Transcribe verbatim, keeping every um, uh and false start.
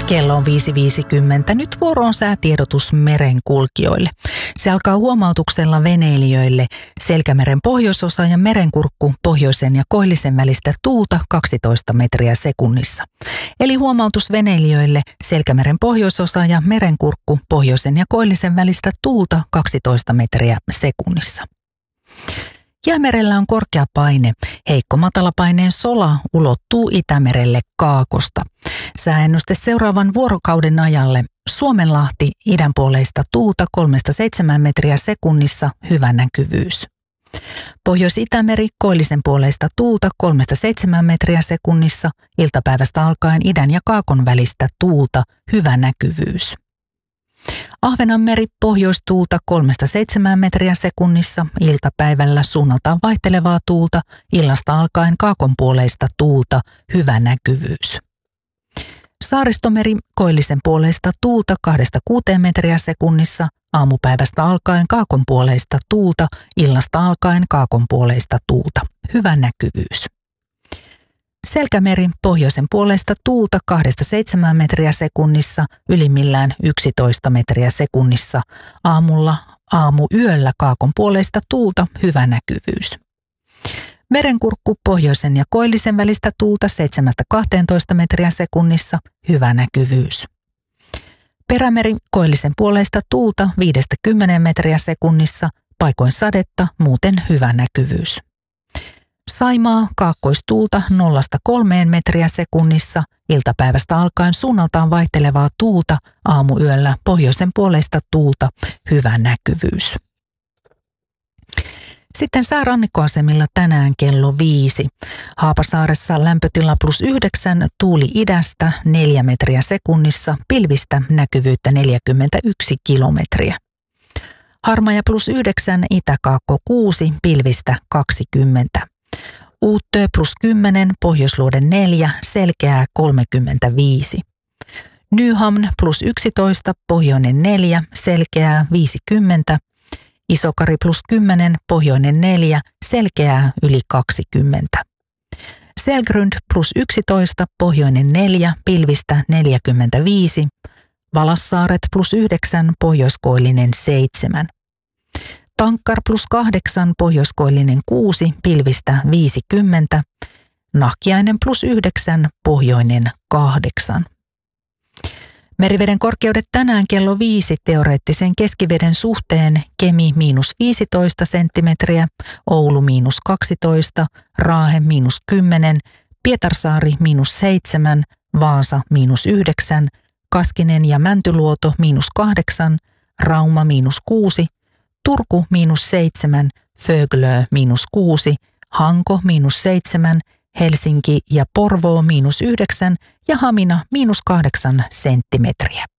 Kello on viisi viisikymmentä. Nyt vuoro on säätiedotus merenkulkijoille. Se alkaa huomautuksella veneilijöille. Selkämeren pohjoisosa ja merenkurkku pohjoisen ja koillisen välistä tuulta kaksitoista metriä sekunnissa. Eli huomautus veneilijöille. Selkämeren pohjoisosa ja merenkurkku pohjoisen ja koillisen välistä tuulta kaksitoista metriä sekunnissa. Jäämerellä on korkea paine. Heikko matalapaineen sola ulottuu Itämerelle kaakosta. Sääennuste seuraavan vuorokauden ajalle. Suomenlahti idänpuoleista tuulta kolmesta seitsemään metriä sekunnissa, hyvä näkyvyys. Pohjois-Itämeri koillisen puoleista tuulta kolmesta seitsemään metriä sekunnissa, iltapäivästä alkaen idän ja kaakon välistä tuulta, hyvä näkyvyys. Ahvenanmeri pohjoistuulta kolmesta seitsemään metriä sekunnissa, iltapäivällä suunnaltaan vaihtelevaa tuulta, illasta alkaen kaakonpuoleista tuulta, hyvä näkyvyys. Saaristomeri koillisen puoleista tuulta kahdesta kuuteen metriä sekunnissa, aamupäivästä alkaen kaakonpuoleista tuulta, illasta alkaen kaakonpuoleista tuulta, hyvä näkyvyys. Selkämeri pohjoisen puolesta tuulta kahdesta seitsemään metriä sekunnissa, ylimmillään yksitoista metriä sekunnissa. Aamulla, aamuyöllä kaakon puolesta tuulta, hyvä näkyvyys. Merenkurkku pohjoisen ja koillisen välistä tuulta seitsemästä kahteentoista metriä sekunnissa, hyvä näkyvyys. Perämeri koillisen puolesta tuulta viidestä kymmeneen metriä sekunnissa, paikoin sadetta, muuten hyvä näkyvyys. Saimaa kaakkoistuulta nollasta kolmeen metriä sekunnissa, iltapäivästä alkaen suunnaltaan vaihtelevaa tuulta, aamuyöllä pohjoisen puoleista tuulta, hyvä näkyvyys. Sitten säärannikkoasemilla tänään kello viisi. Haapasaaressa lämpötila plus yhdeksän, tuuli idästä neljä metriä sekunnissa, pilvistä näkyvyyttä neljäkymmentäyksi kilometriä. Harmaja plus yhdeksän, itäkaakko kuusi, pilvistä kaksikymmentä. Uuttöö plus kymmenen, Pohjoisluoden neljä, selkeää kolmekymmentäviisi. Nyhamn plus yksitoista, pohjoinen neljä, selkeää viisikymmentä. Isokari plus kymmenen, pohjoinen neljä, selkeää yli kaksikymmentä. Selgrund plus yksitoista, pohjoinen neljä, pilvistä neljäkymmentäviisi. Valassaaret plus yhdeksän, pohjoiskoillinen seitsemän. Tankkar plus kahdeksan, pohjoiskoillinen kuusi, pilvistä viisikymmentä. Nahkiainen plus yhdeksän, pohjoinen kahdeksan. Meriveden korkeudet tänään kello viisi teoreettisen keskiveden suhteen: Kemi miinus viisitoista senttimetriä, Oulu miinus kaksitoista, Raahe miinus kymmenen, Pietarsaari miinus seitsemän, Vaasa miinus yhdeksän, Kaskinen ja Mäntyluoto miinus kahdeksan, Rauma miinus kuusi, Turku miinus seitsemän, Föglö miinus kuusi, Hanko miinus seitsemän, Helsinki ja Porvoo miinus yhdeksän ja Hamina miinus kahdeksan senttimetriä.